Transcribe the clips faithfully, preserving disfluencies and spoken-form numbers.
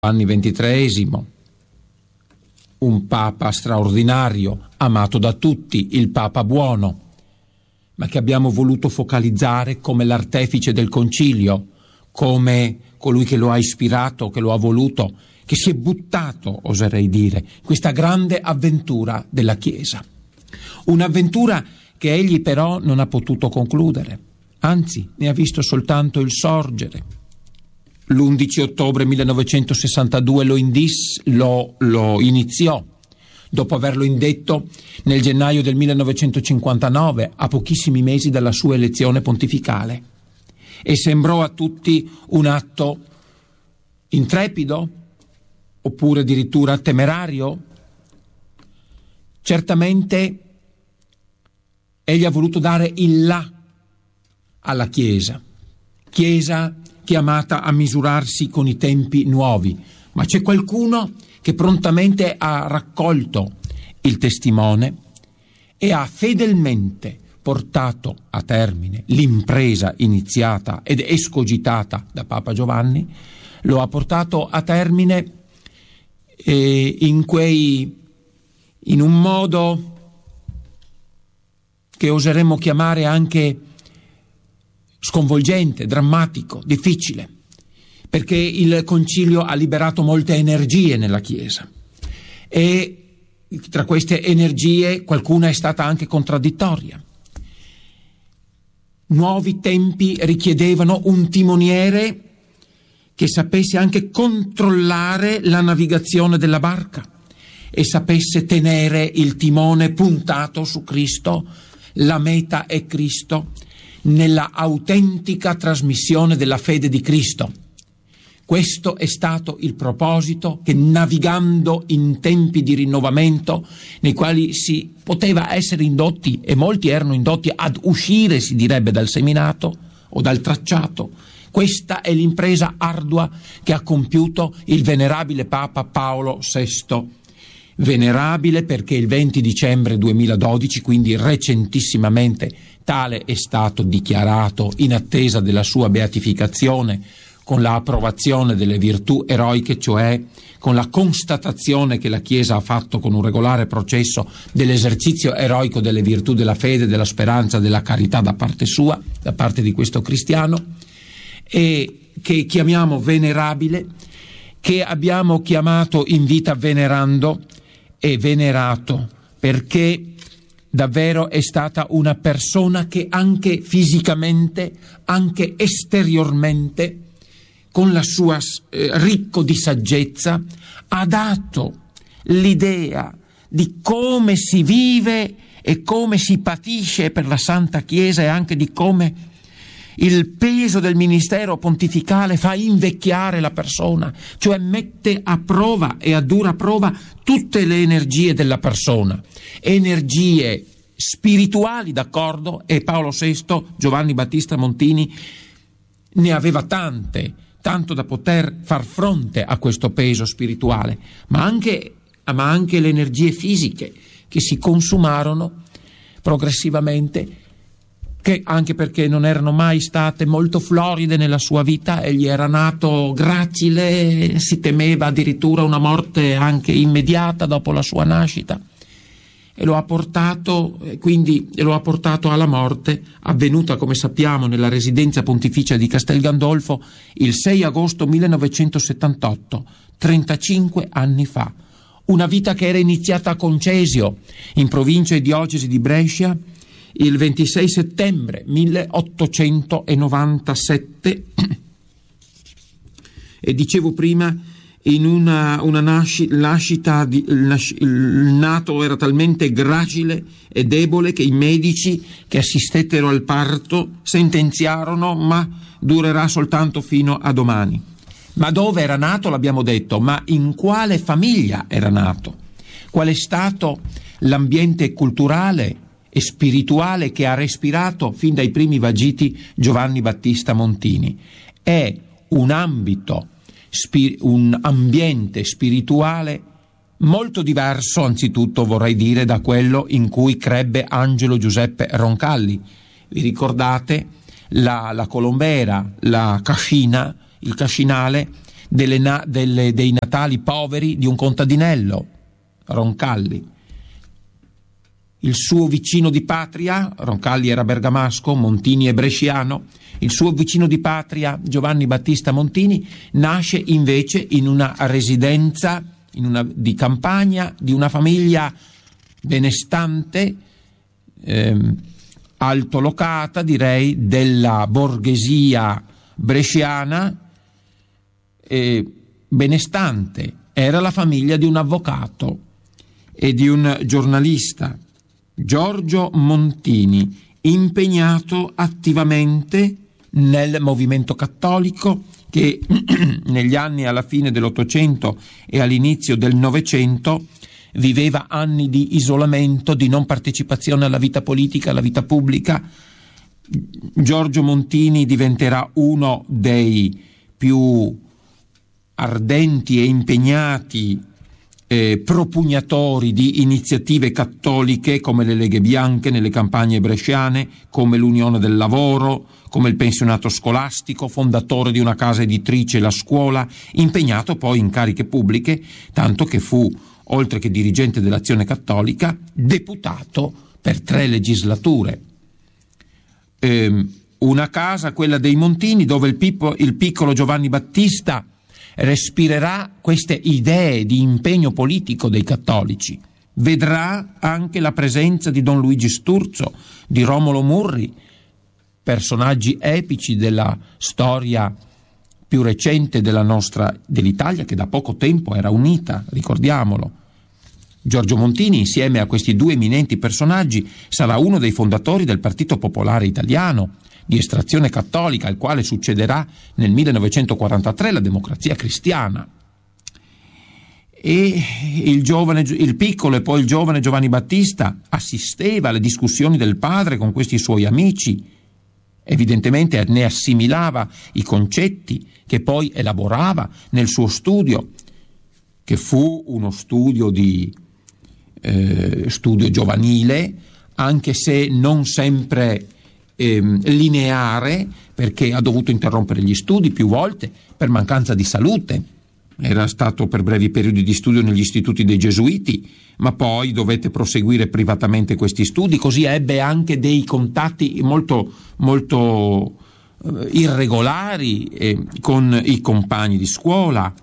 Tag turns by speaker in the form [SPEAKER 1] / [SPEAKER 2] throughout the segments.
[SPEAKER 1] Giovanni ventitreesimo, un papa straordinario, amato da tutti, il papa buono, ma che abbiamo voluto focalizzare come l'artefice del concilio, come colui che lo ha ispirato, che lo ha voluto, che si è buttato, oserei dire, questa grande avventura della Chiesa. Un'avventura che egli però non ha potuto concludere, anzi ne ha visto soltanto il sorgere. L'undici ottobre millenovecentosessantadue lo, indis, lo, lo iniziò, dopo averlo indetto nel gennaio del millenovecentocinquantanove, a pochissimi mesi dalla sua elezione pontificale, e sembrò a tutti un atto intrepido, oppure addirittura temerario. Certamente egli ha voluto dare il là alla Chiesa, Chiesa chiamata a misurarsi con i tempi nuovi, ma c'è qualcuno che prontamente ha raccolto il testimone e ha fedelmente portato a termine l'impresa iniziata ed escogitata da Papa Giovanni, lo ha portato a termine eh, in quei in un modo che oseremmo chiamare anche sconvolgente, drammatico, difficile, perché il concilio ha liberato molte energie nella Chiesa e tra queste energie qualcuna è stata anche contraddittoria. Nuovi tempi richiedevano un timoniere che sapesse anche controllare la navigazione della barca e sapesse tenere il timone puntato su Cristo. La meta è Cristo, nella autentica trasmissione della fede di Cristo. Questo è stato il proposito che, navigando in tempi di rinnovamento nei quali si poteva essere indotti, e molti erano indotti ad uscire, si direbbe, dal seminato o dal tracciato, questa è l'impresa ardua che ha compiuto il venerabile Papa Paolo sesto. Venerabile perché il venti dicembre duemiladodici, quindi recentissimamente, tale è stato dichiarato in attesa della sua beatificazione, con l'approvazione delle virtù eroiche, cioè con la constatazione che la Chiesa ha fatto con un regolare processo dell'esercizio eroico delle virtù della fede, della speranza, della carità da parte sua, da parte di questo cristiano, e che chiamiamo venerabile, che abbiamo chiamato in vita venerando e venerato, perché davvero è stata una persona che anche fisicamente, anche esteriormente, con la sua eh, ricco di saggezza, ha dato l'idea di come si vive e come si patisce per la Santa Chiesa, e anche di come il peso del ministero pontificale fa invecchiare la persona, cioè mette a prova e a dura prova tutte le energie della persona, energie spirituali, d'accordo, e Paolo sesto, Giovanni Battista Montini, ne aveva tante, tanto da poter far fronte a questo peso spirituale, ma anche, ma anche le energie fisiche che si consumarono progressivamente, che anche perché non erano mai state molto floride nella sua vita. Egli era nato gracile, si temeva addirittura una morte anche immediata dopo la sua nascita, e lo ha portato, quindi lo ha portato alla morte, avvenuta, come sappiamo, nella residenza pontificia di Castel Gandolfo il sei agosto millenovecentosettantotto, trentacinque anni fa. Una vita che era iniziata a Concesio, in provincia e diocesi di Brescia, il ventisei settembre milleottocentonovantasette, e dicevo prima, in una, una nasci, nascita di, nasci, il nato era talmente gracile e debole che i medici che assistettero al parto sentenziarono: ma durerà soltanto fino a domani. Ma dove era nato l'abbiamo detto, ma in quale famiglia era nato? Qual è stato l'ambiente culturale e spirituale che ha respirato fin dai primi vagiti Giovanni Battista Montini? È un ambito, un ambiente spirituale molto diverso, anzitutto vorrei dire, da quello in cui crebbe Angelo Giuseppe Roncalli. Vi ricordate la, la Colombera, la Cascina, il Cascinale delle na- delle, dei natali poveri di un contadinello, Roncalli. Il suo vicino di patria, Roncalli era bergamasco, Montini è bresciano, il suo vicino di patria, Giovanni Battista Montini, nasce invece in una residenza in una, di campagna di una famiglia benestante, ehm, altolocata, direi, della borghesia bresciana, eh, benestante. Era la famiglia di un avvocato e di un giornalista, Giorgio Montini, impegnato attivamente nel movimento cattolico che negli anni alla fine dell'Ottocento e all'inizio del Novecento viveva anni di isolamento, di non partecipazione alla vita politica, alla vita pubblica. Giorgio Montini diventerà uno dei più ardenti e impegnati eh, propugnatori di iniziative cattoliche come le Leghe Bianche nelle campagne bresciane, come l'Unione del Lavoro, come il pensionato scolastico, fondatore di una casa editrice, La Scuola, impegnato poi in cariche pubbliche, tanto che fu, oltre che dirigente dell'Azione Cattolica, deputato per tre legislature. Ehm, una casa, quella dei Montini, dove il, pippo, il piccolo Giovanni Battista respirerà queste idee di impegno politico dei cattolici. Vedrà anche la presenza di Don Luigi Sturzo, di Romolo Murri, personaggi epici della storia più recente della nostra, dell'Italia, che da poco tempo era unita, ricordiamolo. Giorgio Montini, insieme a questi due eminenti personaggi, sarà uno dei fondatori del Partito Popolare Italiano, di estrazione cattolica, al quale succederà nel millenovecentoquarantatré la Democrazia Cristiana. E il giovane, il piccolo e poi il giovane Giovanni Battista assisteva alle discussioni del padre con questi suoi amici, evidentemente ne assimilava i concetti che poi elaborava nel suo studio, che fu uno studio di eh, studio giovanile, anche se non sempre eh, lineare, perché ha dovuto interrompere gli studi più volte per mancanza di salute. Era stato per brevi periodi di studio negli istituti dei Gesuiti, ma poi dovette proseguire privatamente questi studi, così ebbe anche dei contatti molto, molto eh, irregolari eh, con i compagni di scuola.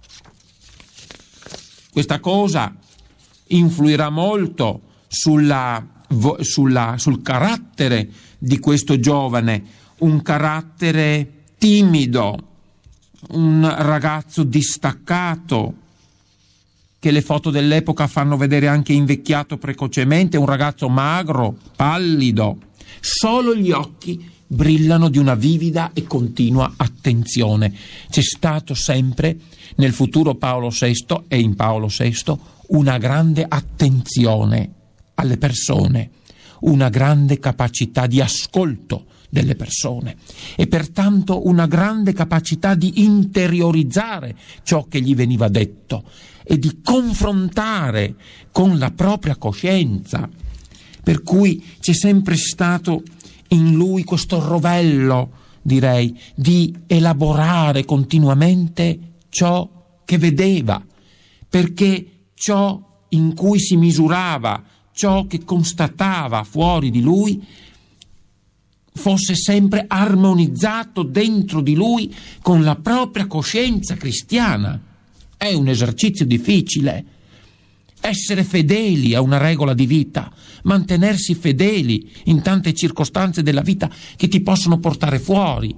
[SPEAKER 1] Questa cosa influirà molto sulla, sulla, sul carattere di questo giovane, un carattere timido, un ragazzo distaccato, che le foto dell'epoca fanno vedere anche invecchiato precocemente, un ragazzo magro, pallido. Solo gli occhi brillano di una vivida e continua attenzione. C'è stato sempre nel futuro Paolo sesto e in Paolo sesto una grande attenzione alle persone, una grande capacità di ascolto delle persone e pertanto una grande capacità di interiorizzare ciò che gli veniva detto e di confrontare con la propria coscienza, per cui c'è sempre stato in lui questo rovello, direi, di elaborare continuamente ciò che vedeva, perché ciò in cui si misurava, ciò che constatava fuori di lui, fosse sempre armonizzato dentro di lui con la propria coscienza cristiana. È un esercizio difficile. Essere fedeli a una regola di vita, mantenersi fedeli in tante circostanze della vita che ti possono portare fuori.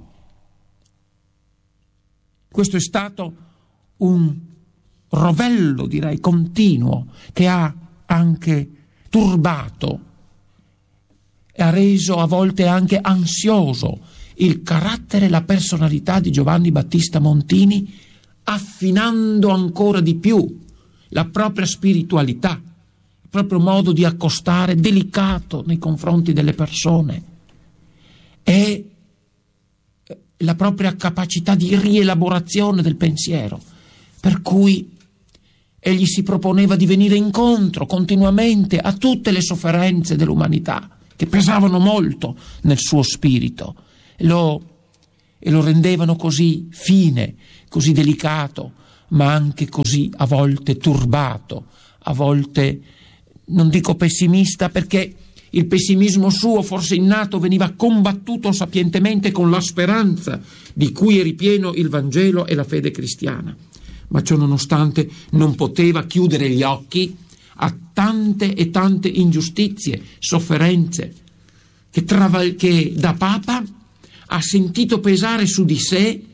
[SPEAKER 1] Questo è stato un rovello, direi, continuo, che ha anche turbato e ha reso a volte anche ansioso il carattere e la personalità di Giovanni Battista Montini, affinando ancora di più la propria spiritualità, il proprio modo di accostare delicato nei confronti delle persone e la propria capacità di rielaborazione del pensiero, per cui egli si proponeva di venire incontro continuamente a tutte le sofferenze dell'umanità che pesavano molto nel suo spirito e lo, e lo rendevano così fine, così delicato, ma anche così a volte turbato, a volte, non dico pessimista, perché il pessimismo suo, forse innato, veniva combattuto sapientemente con la speranza di cui è ripieno il Vangelo e la fede cristiana. Ma ciò nonostante non poteva chiudere gli occhi a tante e tante ingiustizie, sofferenze, che, traval- che da Papa ha sentito pesare su di sé,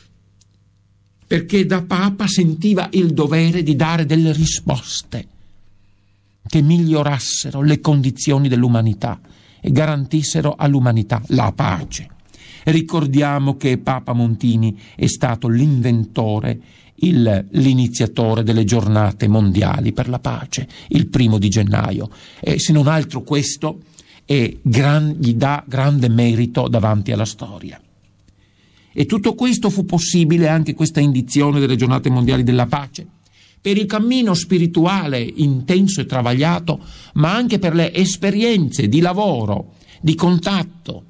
[SPEAKER 1] perché da Papa sentiva il dovere di dare delle risposte che migliorassero le condizioni dell'umanità e garantissero all'umanità la pace. Ricordiamo che Papa Montini è stato l'inventore, il, l'iniziatore delle giornate mondiali per la pace, il primo di gennaio, e se non altro questo è gran, gli dà grande merito davanti alla storia. E tutto questo fu possibile, anche questa indizione delle giornate mondiali della pace, per il cammino spirituale intenso e travagliato, ma anche per le esperienze di lavoro, di contatto,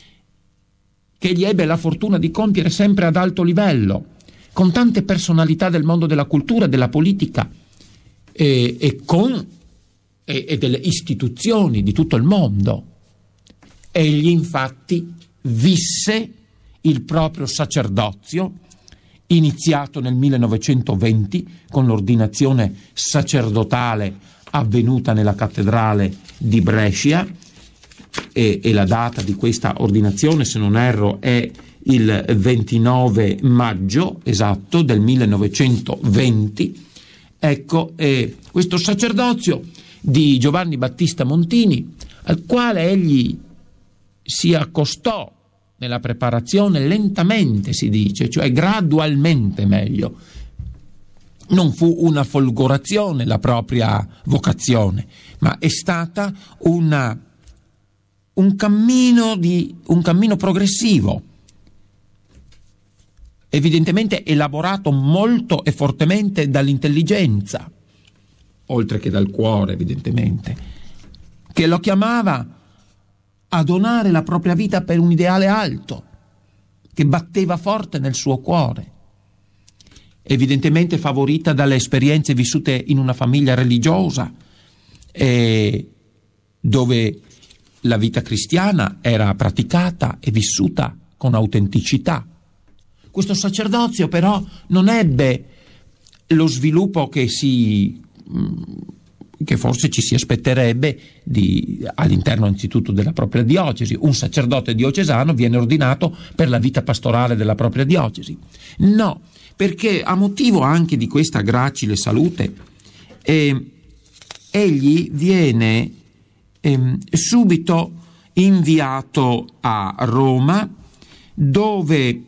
[SPEAKER 1] che egli ebbe la fortuna di compiere sempre ad alto livello, con tante personalità del mondo della cultura, della politica e, e, con, e, e delle istituzioni di tutto il mondo. Egli infatti visse il proprio sacerdozio, iniziato nel millenovecentoventi con l'ordinazione sacerdotale avvenuta nella cattedrale di Brescia, e, e la data di questa ordinazione, se non erro, è il ventinove maggio esatto del millenovecentoventi. Ecco, eh, questo sacerdozio di Giovanni Battista Montini, al quale egli si accostò nella preparazione lentamente, si dice, cioè gradualmente meglio. Non fu una folgorazione la propria vocazione, ma è stata una, un cammino di un cammino progressivo, evidentemente elaborato molto e fortemente dall'intelligenza, oltre che dal cuore, evidentemente, che lo chiamava a donare la propria vita per un ideale alto, che batteva forte nel suo cuore, evidentemente favorita dalle esperienze vissute in una famiglia religiosa, e dove la vita cristiana era praticata e vissuta con autenticità. Questo sacerdozio però non ebbe lo sviluppo che si che forse ci si aspetterebbe di, all'interno innanzitutto della propria diocesi. Un sacerdote diocesano viene ordinato per la vita pastorale della propria diocesi. No, perché a motivo anche di questa gracile salute eh, egli viene eh, subito inviato a Roma, dove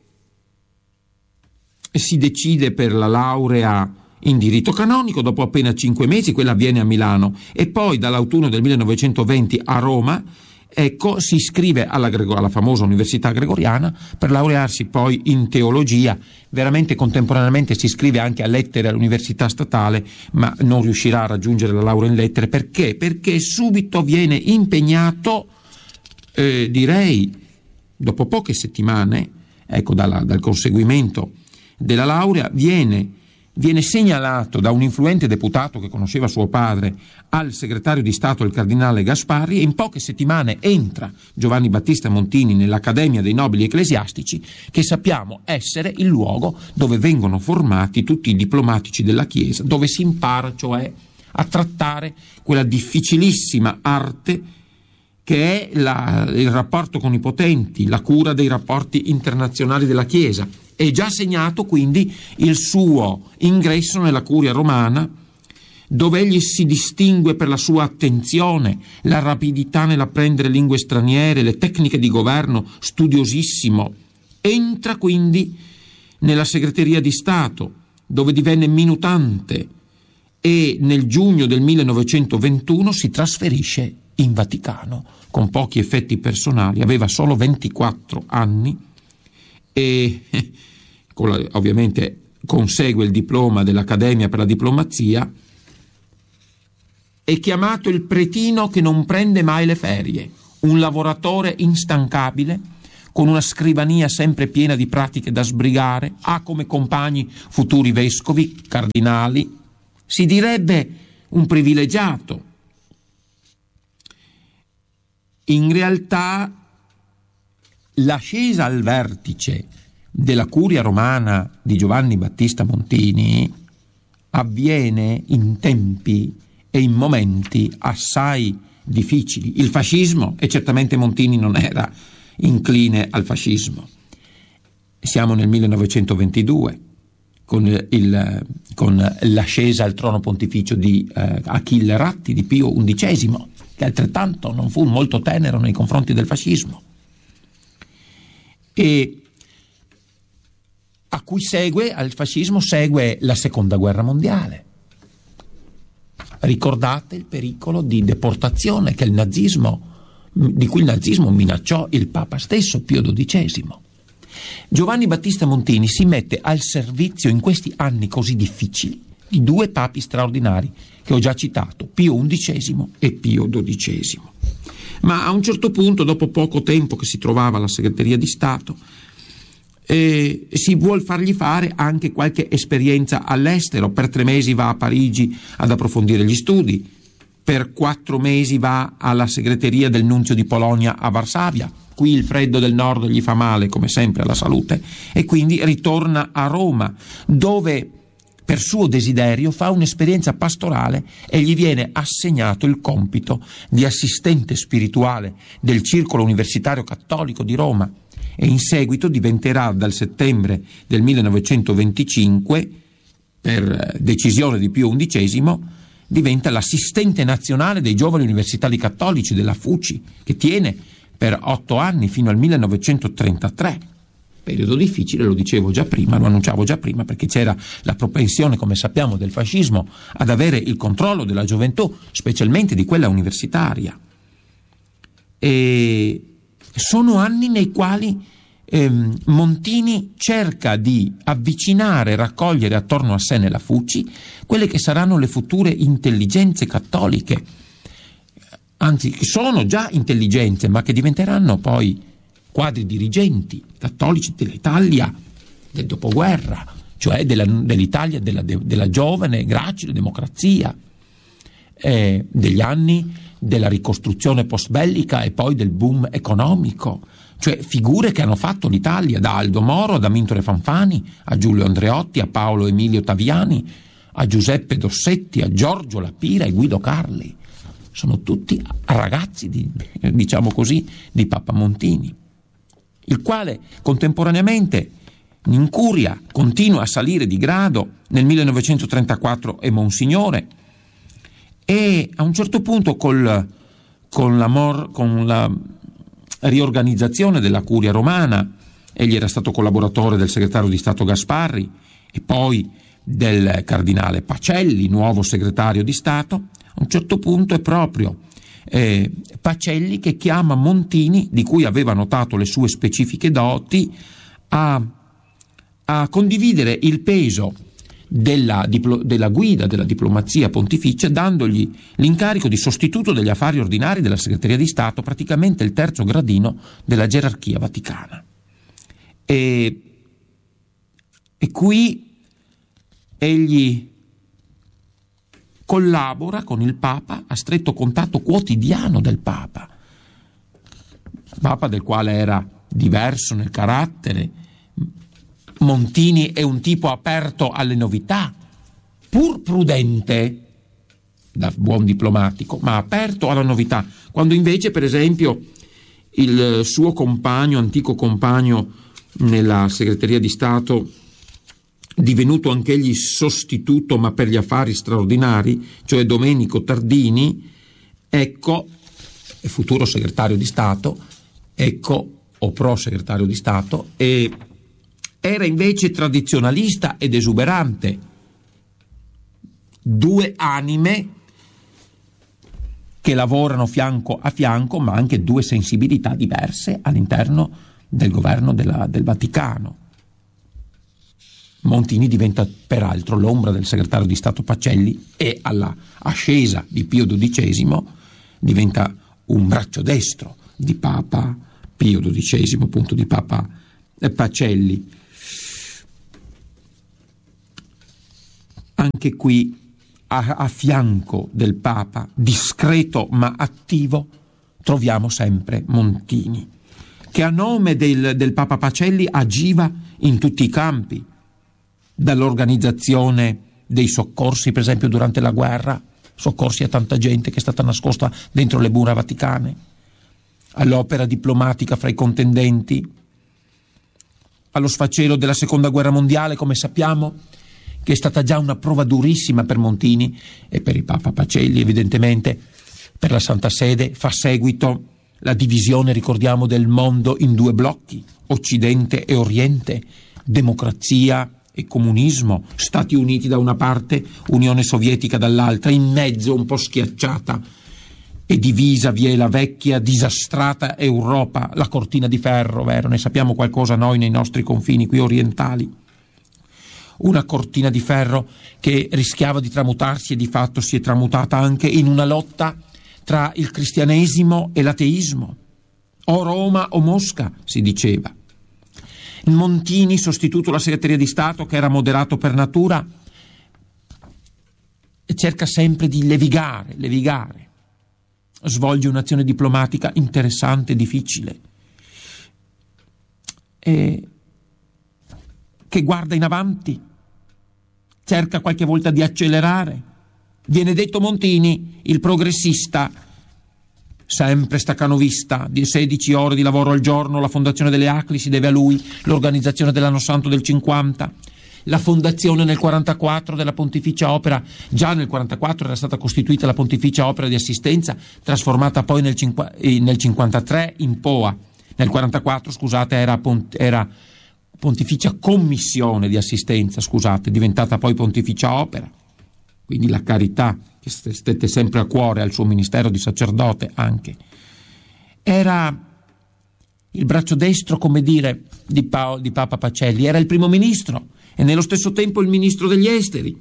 [SPEAKER 1] si decide per la laurea in diritto canonico. Dopo appena cinque mesi quella avviene a Milano, e poi dall'autunno del millenovecentoventi a Roma, ecco, si iscrive alla, alla famosa Università Gregoriana per laurearsi poi in teologia. Veramente contemporaneamente si iscrive anche a lettere all'Università Statale, ma non riuscirà a raggiungere la laurea in lettere. Perché? Perché subito viene impegnato, eh, direi dopo poche settimane, ecco, dalla, dal conseguimento della laurea, viene Viene segnalato da un influente deputato che conosceva suo padre al segretario di Stato, il cardinale Gasparri, e in poche settimane entra Giovanni Battista Montini nell'Accademia dei Nobili Ecclesiastici, che sappiamo essere il luogo dove vengono formati tutti i diplomatici della Chiesa, dove si impara cioè a trattare quella difficilissima arte che è la, il rapporto con i potenti, la cura dei rapporti internazionali della Chiesa. È già segnato quindi il suo ingresso nella curia romana, dove egli si distingue per la sua attenzione, la rapidità nell'apprendere lingue straniere, le tecniche di governo, studiosissimo. Entra quindi nella segreteria di Stato, dove divenne minutante, e nel giugno del millenovecentoventuno si trasferisce in Vaticano con pochi effetti personali. Aveva solo ventiquattro anni e ovviamente consegue il diploma dell'Accademia per la diplomazia. È chiamato il pretino che non prende mai le ferie, un lavoratore instancabile, con una scrivania sempre piena di pratiche da sbrigare, ha come compagni futuri vescovi, cardinali, si direbbe un privilegiato. In realtà l'ascesa al vertice della curia romana di Giovanni Battista Montini avviene in tempi e in momenti assai difficili. Il fascismo, e certamente Montini non era incline al fascismo. Siamo nel millenovecentoventidue con, il, con l'ascesa al trono pontificio di eh, Achille Ratti, di Pio undicesimo, che altrettanto non fu molto tenero nei confronti del fascismo, e a cui segue, al fascismo segue la seconda guerra mondiale. Ricordate il pericolo di deportazione che il nazismo, di cui il nazismo minacciò il Papa stesso, Pio dodicesimo. Giovanni Battista Montini si mette al servizio in questi anni così difficili di due papi straordinari che ho già citato, Pio undicesimo e Pio dodicesimo. Ma a un certo punto, dopo poco tempo che si trovava alla segreteria di Stato, Eh, si vuol fargli fare anche qualche esperienza all'estero. Per tre mesi va a Parigi ad approfondire gli studi, per quattro mesi va alla segreteria del nunzio di Polonia a Varsavia. Qui il freddo del nord gli fa male, come sempre, alla salute, e quindi ritorna a Roma, dove per suo desiderio fa un'esperienza pastorale e gli viene assegnato il compito di assistente spirituale del Circolo Universitario Cattolico di Roma, e in seguito diventerà, dal settembre del millenovecentoventicinque, per decisione di Pio undicesimo, diventa l'assistente nazionale dei giovani universitari cattolici della F U C I, che tiene per otto anni fino al millenovecentotrentatré. Periodo difficile, lo dicevo già prima, lo annunciavo già prima, perché c'era la propensione, come sappiamo, del fascismo ad avere il controllo della gioventù, specialmente di quella universitaria. E sono anni nei quali ehm, Montini cerca di avvicinare, raccogliere attorno a sé nella F U C I quelle che saranno le future intelligenze cattoliche, anzi che sono già intelligenze, ma che diventeranno poi quadri dirigenti cattolici dell'Italia del dopoguerra, cioè della, dell'Italia della, della giovane, gracile democrazia, eh, degli anni della ricostruzione post-bellica e poi del boom economico, cioè figure che hanno fatto l'Italia, da Aldo Moro ad Amintore Fanfani, a Giulio Andreotti, a Paolo Emilio Taviani, a Giuseppe Dossetti, a Giorgio Lapira e Guido Carli. Sono tutti ragazzi, di, diciamo così, di Papa Montini, il quale contemporaneamente in curia continua a salire di grado. Nel millenovecentotrentaquattro è Monsignore, e a un certo punto col, con, la mor, con la riorganizzazione della curia romana, egli era stato collaboratore del segretario di Stato Gasparri e poi del cardinale Pacelli, nuovo segretario di Stato. A un certo punto è proprio eh, Pacelli che chiama Montini, di cui aveva notato le sue specifiche doti, a, a condividere il peso Della, diplo, della guida della diplomazia pontificia, dandogli l'incarico di sostituto degli affari ordinari della segreteria di Stato, praticamente il terzo gradino della gerarchia vaticana. E, e qui egli collabora con il Papa, a stretto contatto quotidiano del Papa, Papa del quale era diverso nel carattere. Montini è un tipo aperto alle novità, pur prudente, da buon diplomatico, ma aperto alla novità, quando invece, per esempio, il suo compagno, antico compagno nella segreteria di Stato, divenuto anch'egli sostituto ma per gli affari straordinari, cioè Domenico Tardini, ecco, futuro segretario di Stato, ecco, o pro segretario di Stato, e era invece tradizionalista ed esuberante. Due anime che lavorano fianco a fianco, ma anche due sensibilità diverse all'interno del governo della, del Vaticano. Montini diventa peraltro l'ombra del segretario di Stato Pacelli e alla ascesa di Pio dodicesimo diventa un braccio destro di Papa Pio dodicesimo, appunto, di Papa Pacelli. Anche qui a, a fianco del Papa, discreto ma attivo, troviamo sempre Montini, che a nome del, del Papa Pacelli agiva in tutti i campi, dall'organizzazione dei soccorsi, per esempio durante la guerra, soccorsi a tanta gente che è stata nascosta dentro le mura vaticane, all'opera diplomatica fra i contendenti, allo sfacelo della seconda guerra mondiale, come sappiamo, che è stata già una prova durissima per Montini e per il Papa Pacelli, evidentemente. Per la Santa Sede fa seguito la divisione, ricordiamo, del mondo in due blocchi, Occidente e Oriente, democrazia e comunismo, Stati Uniti da una parte, Unione Sovietica dall'altra, in mezzo un po' schiacciata e divisa vi è la vecchia disastrata Europa, la cortina di ferro, vero? Ne sappiamo qualcosa noi nei nostri confini qui orientali. Una cortina di ferro che rischiava di tramutarsi e di fatto si è tramutata anche in una lotta tra il cristianesimo e l'ateismo. O Roma o Mosca, si diceva. Montini, sostituto alla segreteria di Stato, che era moderato per natura, cerca sempre di levigare, levigare. Svolge un'azione diplomatica interessante e difficile, e che guarda in avanti, cerca qualche volta di accelerare. Viene detto Montini, il progressista, sempre staccanovista, di sedici ore di lavoro al giorno, la fondazione delle A C L I si deve a lui, l'organizzazione dell'anno santo del cinquanta, la fondazione nel quarantaquattro della Pontificia Opera, già nel quarantaquattro era stata costituita la Pontificia Opera di Assistenza, trasformata poi nel, cinqu- nel cinquantatré in P O A, nel quarantaquattro, scusate, era, pont- era Pontificia Commissione di Assistenza, scusate, diventata poi Pontificia Opera, quindi la carità che stette sempre a cuore al suo ministero di sacerdote anche. Era il braccio destro, come dire, di, pa- di Papa Pacelli, era il primo ministro e nello stesso tempo il ministro degli esteri.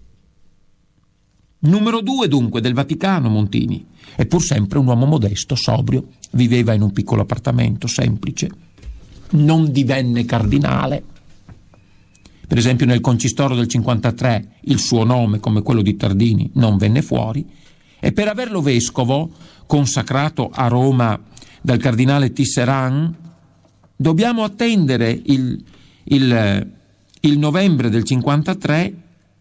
[SPEAKER 1] Numero due dunque del Vaticano Montini, e pur sempre un uomo modesto, sobrio, viveva in un piccolo appartamento semplice, non divenne cardinale. Per esempio nel concistoro del cinquantatré il suo nome, come quello di Tardini, non venne fuori, e per averlo vescovo, consacrato a Roma dal cardinale Tisserand, dobbiamo attendere il, il, il novembre del cinquantatré,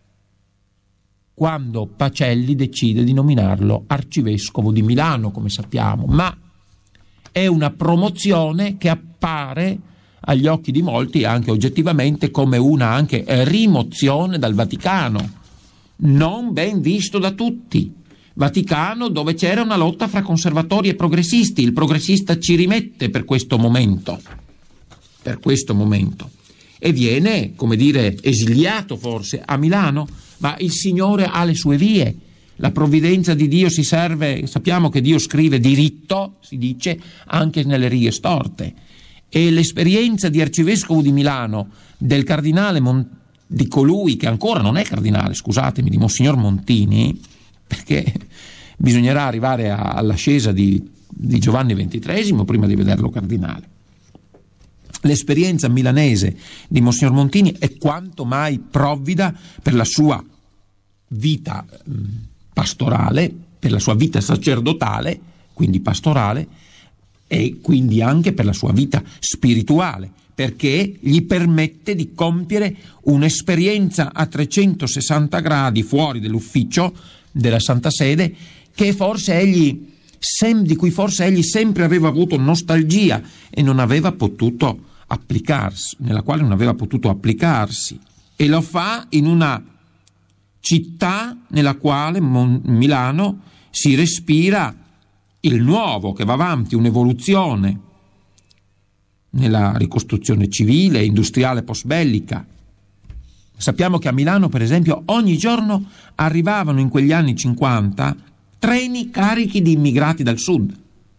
[SPEAKER 1] quando Pacelli decide di nominarlo arcivescovo di Milano, come sappiamo, ma è una promozione che appare agli occhi di molti anche oggettivamente come una anche rimozione dal Vaticano, non ben visto da tutti. Vaticano dove c'era una lotta fra conservatori e progressisti, il progressista ci rimette per questo momento, per questo momento, e viene, come dire, esiliato forse a Milano, ma il Signore ha le sue vie. La provvidenza di Dio si serve, sappiamo che Dio scrive diritto, si dice, anche nelle righe storte. E l'esperienza di arcivescovo di Milano, del cardinale Mon- di colui che ancora non è cardinale, scusatemi, di Monsignor Montini, perché bisognerà arrivare a, all'ascesa di, di Giovanni ventitreesimo prima di vederlo cardinale. L'esperienza milanese di Monsignor Montini è quanto mai provvida per la sua vita mh, pastorale, per la sua vita sacerdotale, quindi pastorale, e quindi anche per la sua vita spirituale, perché gli permette di compiere un'esperienza a trecentosessanta gradi fuori dell'ufficio della Santa Sede, che forse egli, sem- di cui forse egli sempre aveva avuto nostalgia e non aveva potuto applicarsi, nella quale non aveva potuto applicarsi, e lo fa in una città nella quale, Mon- Milano, si respira il nuovo che va avanti, un'evoluzione nella ricostruzione civile e industriale post-bellica. Sappiamo che a Milano, per esempio, ogni giorno arrivavano in quegli anni cinquanta treni carichi di immigrati dal sud.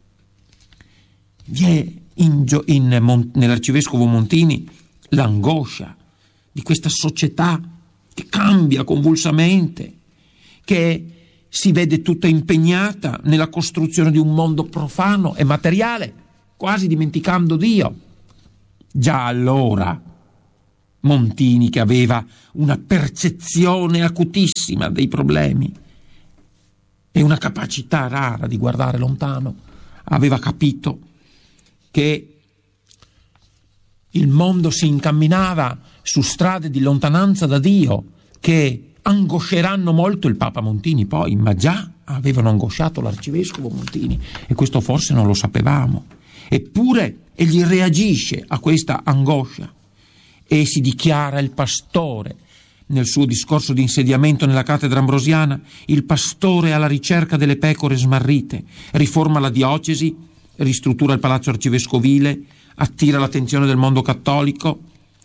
[SPEAKER 1] Vi è in, in, in, nell'arcivescovo Montini l'angoscia di questa società che cambia convulsamente, che si vede tutta impegnata nella costruzione di un mondo profano e materiale, quasi dimenticando Dio. Già allora Montini, che aveva una percezione acutissima dei problemi e una capacità rara di guardare lontano, aveva capito che il mondo si incamminava su strade di lontananza da Dio che angosceranno molto il Papa Montini poi, ma già avevano angosciato l'arcivescovo Montini e questo forse non lo sapevamo. Eppure egli reagisce a questa angoscia e si dichiara il pastore. Nel suo discorso di insediamento nella cattedra ambrosiana, il pastore alla ricerca delle pecore smarrite, riforma la diocesi, ristruttura il palazzo arcivescovile, attira l'attenzione del mondo cattolico,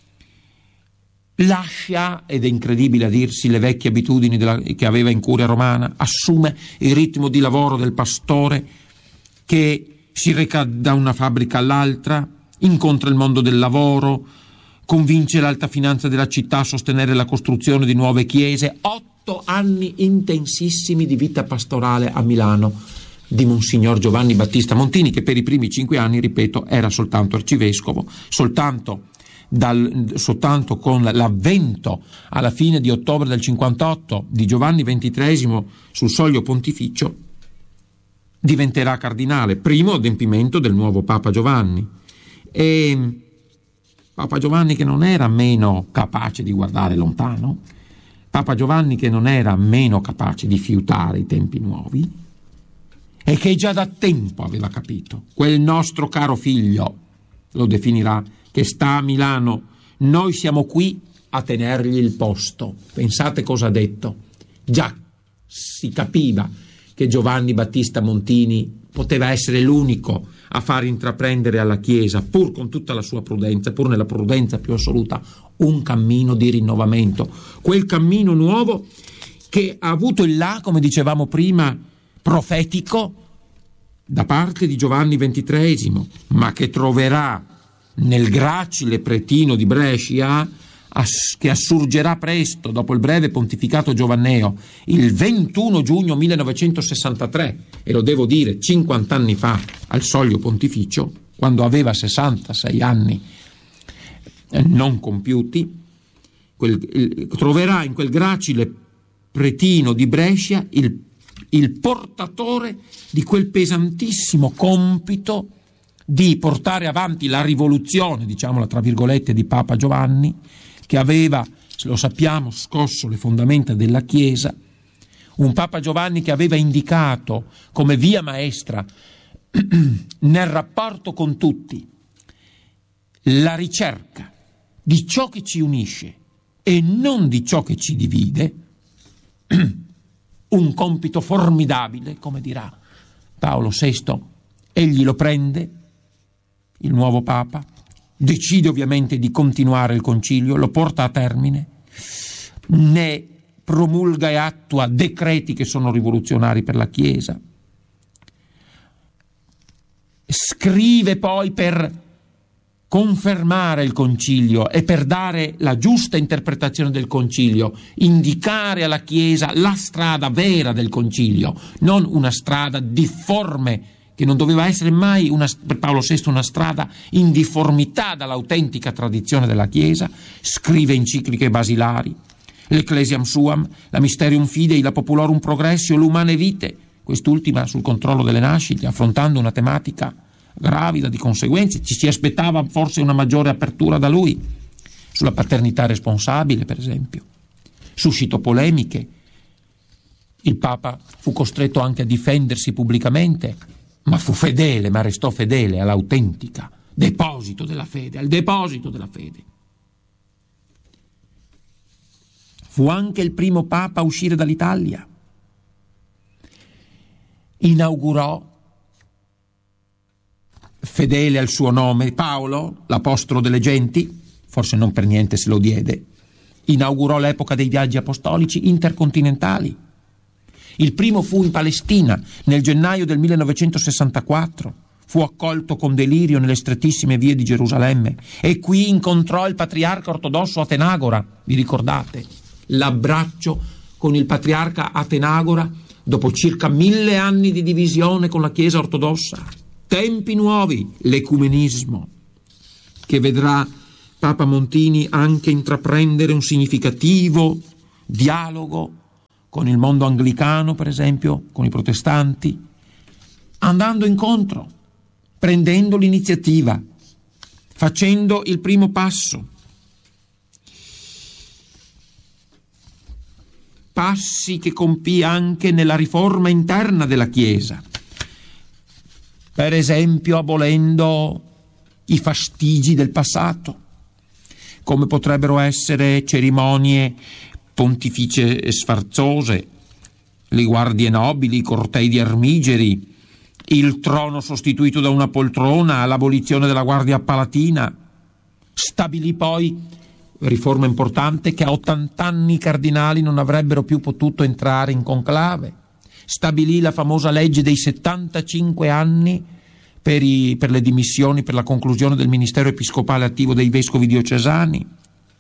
[SPEAKER 1] lascia, ed è incredibile a dirsi, le vecchie abitudini della, che aveva in curia romana, assume il ritmo di lavoro del pastore che si reca da una fabbrica all'altra, incontra il mondo del lavoro, convince l'alta finanza della città a sostenere la costruzione di nuove chiese. Otto anni intensissimi di vita pastorale a Milano di Monsignor Giovanni Battista Montini, che per i primi cinque anni, ripeto, era soltanto arcivescovo. Soltanto, dal, soltanto con l'avvento alla fine di ottobre del cinquantotto di Giovanni ventitreesimo sul soglio pontificio diventerà cardinale, primo adempimento del nuovo Papa Giovanni. E Papa Giovanni che non era meno capace di guardare lontano, Papa Giovanni che non era meno capace di fiutare i tempi nuovi e che già da tempo aveva capito: quel nostro caro figlio, lo definirà, che sta a Milano, noi siamo qui a tenergli il posto. Pensate cosa ha detto. Già si capiva che Giovanni Battista Montini poteva essere l'unico a far intraprendere alla Chiesa, pur con tutta la sua prudenza, pur nella prudenza più assoluta, un cammino di rinnovamento. Quel cammino nuovo che ha avuto il là, come dicevamo prima, profetico da parte di Giovanni ventitreesimo, ma che troverà nel gracile pretino di Brescia, che assurgerà presto dopo il breve pontificato giovanneo, il ventuno giugno millenovecentosessantatré, e lo devo dire cinquanta anni fa al soglio pontificio, quando aveva sessantasei anni non compiuti. Quel, il, troverà in quel gracile pretino di Brescia il, il portatore di quel pesantissimo compito di portare avanti la rivoluzione, diciamola tra virgolette, di Papa Giovanni, che aveva, lo sappiamo, scosso le fondamenta della Chiesa. Un Papa Giovanni che aveva indicato come via maestra nel rapporto con tutti la ricerca di ciò che ci unisce e non di ciò che ci divide, un compito formidabile, come dirà Paolo sesto. Egli lo prende, il nuovo Papa, decide ovviamente di continuare il concilio, lo porta a termine, ne promulga e attua decreti che sono rivoluzionari per la Chiesa, scrive poi per confermare il concilio e per dare la giusta interpretazione del concilio, indicare alla Chiesa la strada vera del concilio, non una strada difforme che non doveva essere mai una, per Paolo sesto una strada in difformità dall'autentica tradizione della Chiesa. Scrive encicliche basilari, l'Ecclesiam Suam, la Mysterium Fidei, la Populorum Progressio, l'Umane Vitae, quest'ultima sul controllo delle nascite, affrontando una tematica gravida di conseguenze. Ci si aspettava forse una maggiore apertura da lui, sulla paternità responsabile per esempio. Suscitò polemiche, il Papa fu costretto anche a difendersi pubblicamente, ma fu fedele, ma restò fedele all'autentica deposito della fede, al deposito della fede. Fu anche il primo Papa a uscire dall'Italia. Inaugurò, fedele al suo nome, Paolo, l'apostolo delle genti, forse non per niente se lo diede, inaugurò l'epoca dei viaggi apostolici intercontinentali. Il primo fu in Palestina nel gennaio del millenovecentosessantaquattro, fu accolto con delirio nelle strettissime vie di Gerusalemme e qui incontrò il patriarca ortodosso Atenagora. Vi ricordate? L'abbraccio con il patriarca Atenagora dopo circa mille anni di divisione con la Chiesa ortodossa. tempi nuovi, l'ecumenismo, che vedrà Papa Montini anche intraprendere un significativo dialogo con il mondo anglicano, per esempio, con i protestanti, andando incontro, prendendo l'iniziativa, facendo il primo passo. Passi che compì anche nella riforma interna della Chiesa, per esempio abolendo i fastigi del passato, come potrebbero essere cerimonie pontificie sfarzose, le guardie nobili, i cortei di armigeri, il trono sostituito da una poltrona, l'abolizione della guardia palatina. Stabilì poi, riforma importante, che a ottanta anni i cardinali non avrebbero più potuto entrare in conclave. Stabilì la famosa legge dei settantacinque anni per, i, per le dimissioni, per la conclusione del ministero episcopale attivo dei vescovi diocesani.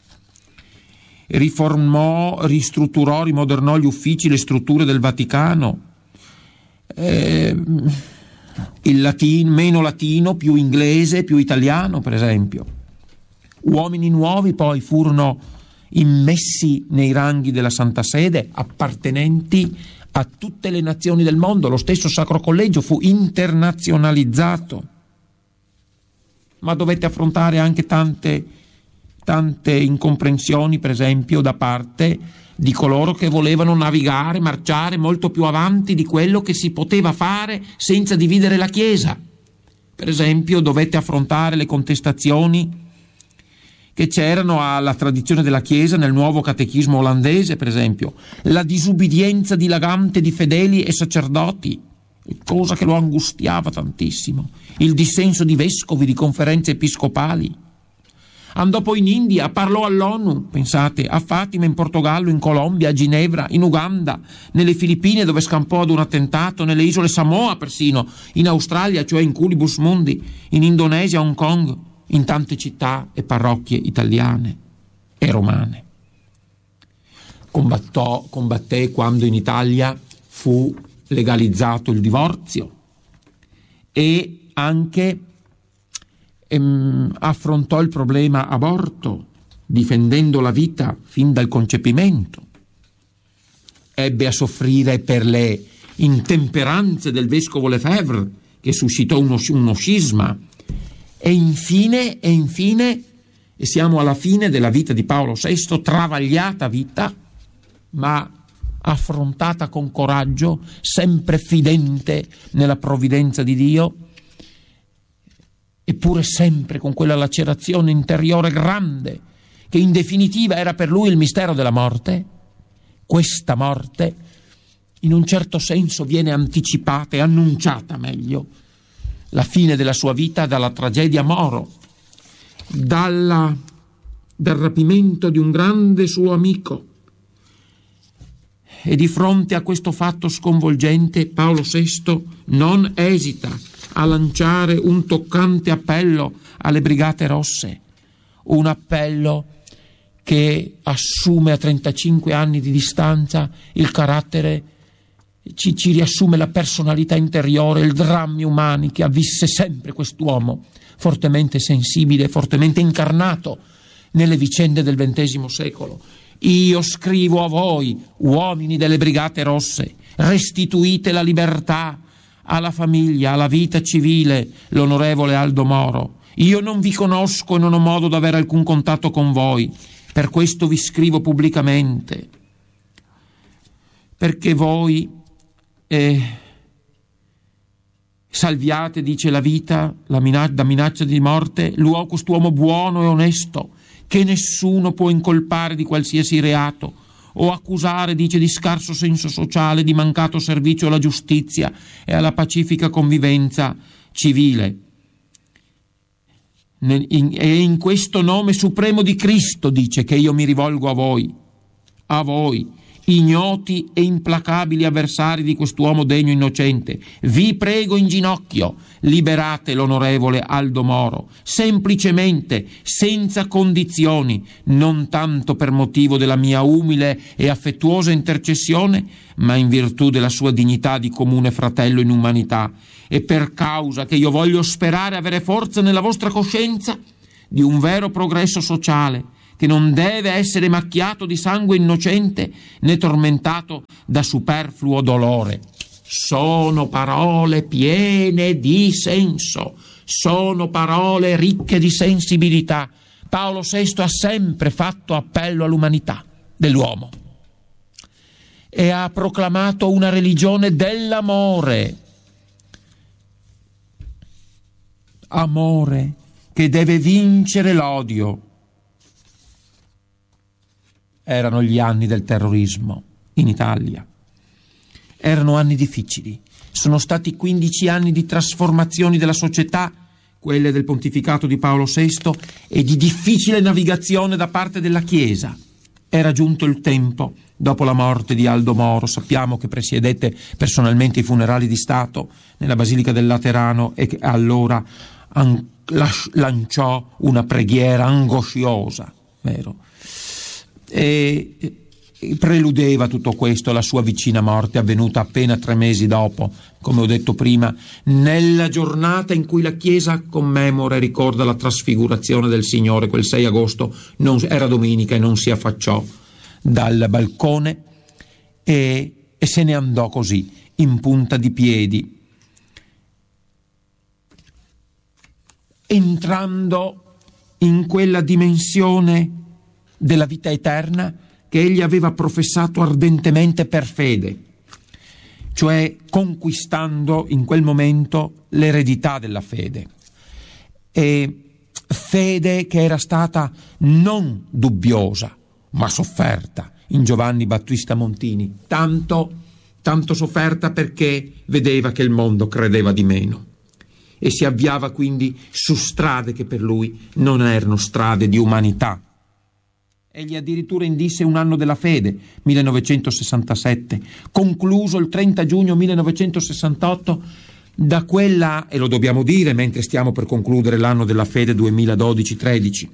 [SPEAKER 1] Riformò, ristrutturò, rimodernò gli uffici, le strutture del Vaticano. Eh, il latino, meno latino, più inglese, più italiano, per esempio. Uomini nuovi poi furono immessi nei ranghi della Santa Sede, appartenenti a tutte le nazioni del mondo. Lo stesso Sacro Collegio fu internazionalizzato, ma dovette affrontare anche tante, tante incomprensioni, per esempio, da parte di coloro che volevano navigare, marciare molto più avanti di quello che si poteva fare senza dividere la Chiesa. Per esempio, dovette affrontare le contestazioni che c'erano alla tradizione della Chiesa nel nuovo catechismo olandese, per esempio, la disubbidienza dilagante di fedeli e sacerdoti, cosa che lo angustiava tantissimo, il dissenso di vescovi, di conferenze episcopali. Andò poi in India, parlò all'ONU, pensate, a Fatima, in Portogallo, in Colombia, a Ginevra, in Uganda, nelle Filippine dove scampò ad un attentato, nelle isole Samoa persino, in Australia, cioè in Culibus Mundi, in Indonesia, Hong Kong, in tante città e parrocchie italiane e romane. Combattò, combatté quando in Italia fu legalizzato il divorzio e anche ehm, affrontò il problema aborto, difendendo la vita fin dal concepimento. Ebbe a soffrire per le intemperanze del vescovo Lefebvre, che suscitò uno, uno scisma. E infine, e infine, e siamo alla fine della vita di Paolo sesto, travagliata vita, ma affrontata con coraggio, sempre fidente nella provvidenza di Dio, eppure sempre con quella lacerazione interiore grande, che in definitiva era per lui il mistero della morte. Questa morte, in un certo senso, viene anticipata e annunciata meglio, la fine della sua vita, dalla tragedia Moro, dalla, dal rapimento di un grande suo amico. E di fronte a questo fatto sconvolgente Paolo sesto non esita a lanciare un toccante appello alle Brigate Rosse, un appello che assume a trentacinque anni di distanza il carattere, Ci, ci riassume la personalità interiore, il drammi umani che avvisse sempre quest'uomo, fortemente sensibile, fortemente incarnato nelle vicende del ventesimo secolo. Io scrivo a voi, uomini delle Brigate Rosse, restituite la libertà alla famiglia, alla vita civile, l'onorevole Aldo Moro. Io non vi conosco e non ho modo d'avere alcun contatto con voi, per questo vi scrivo pubblicamente, perché voi Eh, salviate, dice, la vita la minaccia, da minaccia di morte l'uomo, quest'uomo buono e onesto, che nessuno può incolpare di qualsiasi reato o accusare, dice, di scarso senso sociale, di mancato servizio alla giustizia e alla pacifica convivenza civile. Nel, in, e in questo nome supremo di Cristo, dice, che io mi rivolgo a voi, a voi, ignoti e implacabili avversari di quest'uomo degno innocente, vi prego in ginocchio, liberate l'onorevole Aldo Moro, semplicemente, senza condizioni, non tanto per motivo della mia umile e affettuosa intercessione, ma in virtù della sua dignità di comune fratello in umanità, e per causa che io voglio sperare avere forza nella vostra coscienza di un vero progresso sociale, che non deve essere macchiato di sangue innocente né tormentato da superfluo dolore. Sono parole piene di senso, sono parole ricche di sensibilità. Paolo sesto ha sempre fatto appello all'umanità dell'uomo e ha proclamato una religione dell'amore. Amore che deve vincere l'odio. Erano gli anni del terrorismo in Italia. Erano anni difficili. Sono stati quindici anni di trasformazioni della società, quelle del pontificato di Paolo sesto, e di difficile navigazione da parte della Chiesa. Era giunto il tempo, dopo la morte di Aldo Moro, sappiamo che presiedette personalmente i funerali di Stato nella Basilica del Laterano e che allora an- lanciò una preghiera angosciosa, vero? E preludeva tutto questo la sua vicina morte, avvenuta appena tre mesi dopo, come ho detto prima, nella giornata in cui la Chiesa commemora e ricorda la trasfigurazione del Signore. Quel sei agosto non, era domenica e non si affacciò dal balcone e, e se ne andò così, in punta di piedi, entrando in quella dimensione della vita eterna che egli aveva professato ardentemente per fede, cioè conquistando in quel momento l'eredità della fede, e fede che era stata non dubbiosa ma sofferta in Giovanni Battista Montini, tanto, tanto sofferta perché vedeva che il mondo credeva di meno e si avviava quindi su strade che per lui non erano strade di umanità. Egli addirittura indisse un anno della fede, millenovecentosessantasette, concluso il trenta giugno millenovecentosessantotto da quella, e lo dobbiamo dire mentre stiamo per concludere l'anno della fede duemiladodici tredici,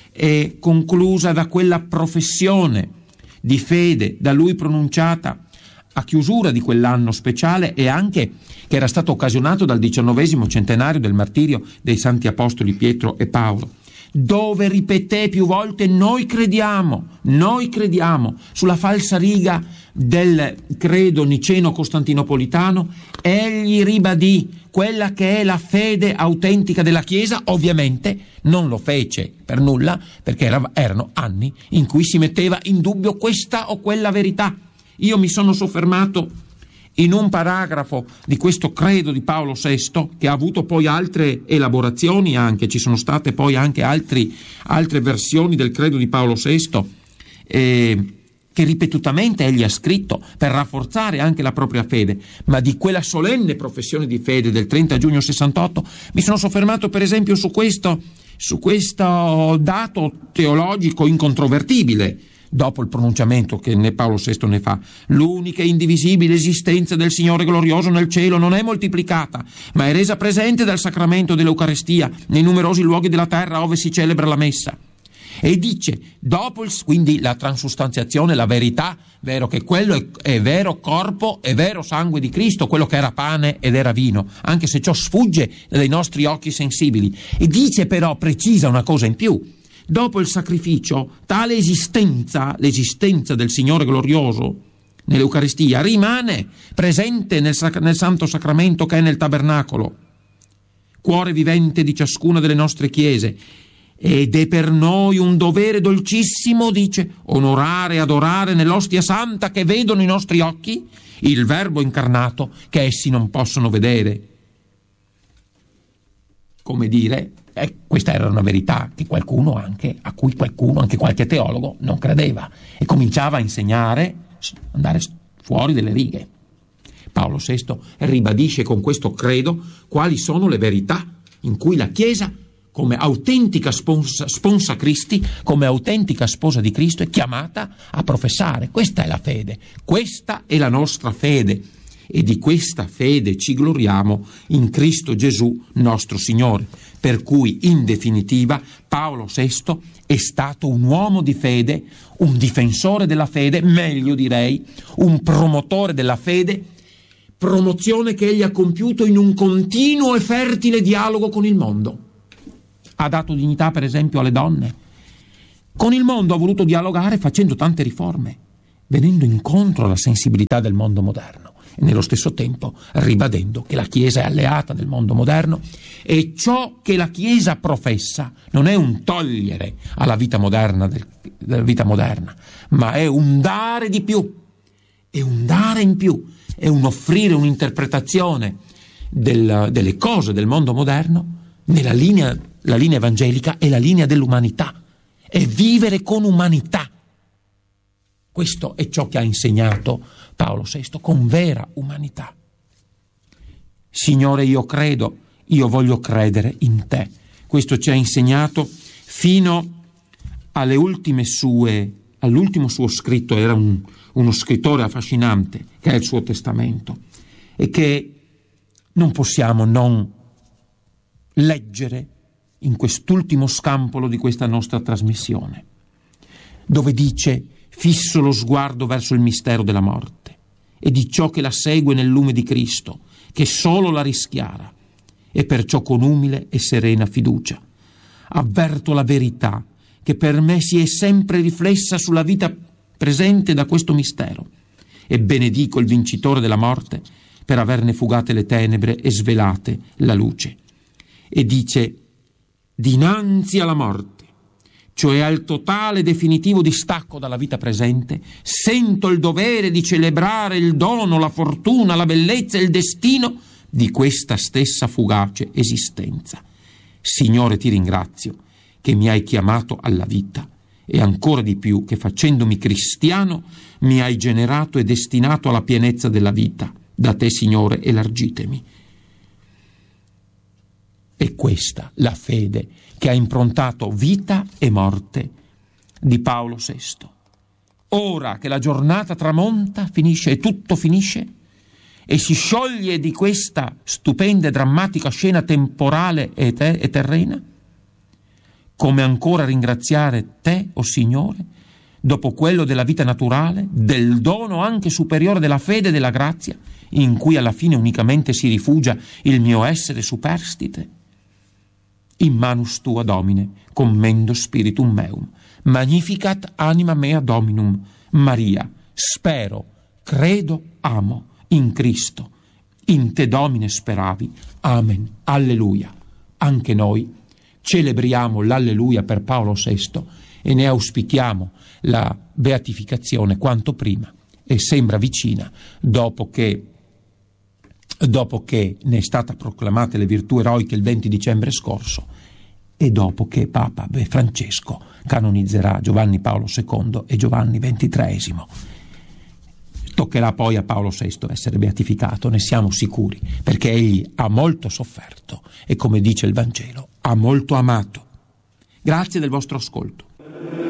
[SPEAKER 1] e conclusa da quella professione di fede da lui pronunciata a chiusura di quell'anno speciale, e anche che era stato occasionato dal diciannovesimo centenario del martirio dei santi apostoli Pietro e Paolo, dove ripeté più volte noi crediamo, noi crediamo, sulla falsa riga del credo niceno-costantinopolitano. Egli ribadì quella che è la fede autentica della Chiesa. Ovviamente non lo fece per nulla, perché era, erano anni in cui si metteva in dubbio questa o quella verità. Io mi sono soffermato in un paragrafo di questo credo di Paolo sesto, che ha avuto poi altre elaborazioni anche, ci sono state poi anche altri, altre versioni del credo di Paolo sesto, eh, che ripetutamente egli ha scritto per rafforzare anche la propria fede, ma di quella solenne professione di fede del trenta giugno sessantotto mi sono soffermato per esempio su questo, su questo dato teologico incontrovertibile, dopo il pronunciamento che ne Paolo sesto ne fa: l'unica e indivisibile esistenza del Signore glorioso nel cielo non è moltiplicata, ma è resa presente dal sacramento dell'Eucaristia nei numerosi luoghi della terra ove si celebra la messa. E dice, dopo il, quindi la transustanziazione, la verità, vero che quello è, è vero corpo e vero sangue di Cristo, quello che era pane ed era vino, anche se ciò sfugge dai nostri occhi sensibili. E dice però, precisa una cosa in più: dopo il sacrificio, tale esistenza, l'esistenza del Signore glorioso nell'Eucaristia, rimane presente nel, sac- nel Santo Sacramento che è nel tabernacolo, cuore vivente di ciascuna delle nostre chiese. Ed è per noi un dovere dolcissimo, dice, onorare e adorare nell'ostia santa che vedono i nostri occhi il Verbo incarnato che essi non possono vedere. Come dire, eh, questa era una verità che qualcuno anche, a cui qualcuno, anche qualche teologo, non credeva e cominciava a insegnare, andare fuori delle righe. Paolo sesto ribadisce con questo credo quali sono le verità in cui la Chiesa come autentica sponsa, sponsa Christi, come autentica sposa di Cristo, è chiamata a professare. Questa è la fede, questa è la nostra fede, e di questa fede ci gloriamo in Cristo Gesù nostro Signore. Per cui, in definitiva, Paolo sesto è stato un uomo di fede, un difensore della fede, meglio direi, un promotore della fede, promozione che egli ha compiuto in un continuo e fertile dialogo con il mondo. Ha dato dignità, per esempio, alle donne. Con il mondo ha voluto dialogare facendo tante riforme, venendo incontro alla sensibilità del mondo moderno e nello stesso tempo ribadendo che la Chiesa è alleata del mondo moderno e ciò che la Chiesa professa non è un togliere alla vita moderna del, della vita moderna, ma è un dare di più, è un dare in più, è un offrire un'interpretazione del, delle cose del mondo moderno nella linea, la linea evangelica è la linea dell'umanità, è vivere con umanità. Questo è ciò che ha insegnato Paolo sesto, con vera umanità. Signore, io credo, io voglio credere in te. Questo ci ha insegnato fino alle ultime sue, all'ultimo suo scritto. Era un, uno scrittore affascinante, che è il suo testamento, e che non possiamo non leggere in quest'ultimo scampolo di questa nostra trasmissione, dove dice: fisso lo sguardo verso il mistero della morte e di ciò che la segue nel lume di Cristo, che solo la rischiara, e perciò con umile e serena fiducia avverto la verità che per me si è sempre riflessa sulla vita presente da questo mistero, e benedico il vincitore della morte per averne fugate le tenebre e svelate la luce. E dice: dinanzi alla morte, cioè al totale e definitivo distacco dalla vita presente, sento il dovere di celebrare il dono, la fortuna, la bellezza e il destino di questa stessa fugace esistenza. Signore, ti ringrazio che mi hai chiamato alla vita e ancora di più che, facendomi cristiano, mi hai generato e destinato alla pienezza della vita. Da te, Signore, elargitemi. È questa la fede che ha improntato vita e morte di Paolo sesto. Ora che la giornata tramonta, finisce e tutto finisce, e si scioglie di questa stupenda e drammatica scena temporale e, te- e terrena, come ancora ringraziare te, o Signore, dopo quello della vita naturale, del dono anche superiore della fede e della grazia, in cui alla fine unicamente si rifugia il mio essere superstite? In manus tua, Domine, commendo spiritum meum, magnificat anima mea Dominum. Maria, spero, credo, amo, in Cristo, in te, Domine, speravi. Amen. Alleluia. Anche noi celebriamo l'alleluia per Paolo sesto e ne auspichiamo la beatificazione quanto prima, e sembra vicina dopo che dopo che ne è stata proclamata le virtù eroiche il venti dicembre scorso, e dopo che Papa Francesco canonizzerà Giovanni Paolo secondo e Giovanni ventitreesimo. Toccherà poi a Paolo sesto essere beatificato, ne siamo sicuri, perché egli ha molto sofferto e, come dice il Vangelo, ha molto amato. Grazie del vostro ascolto.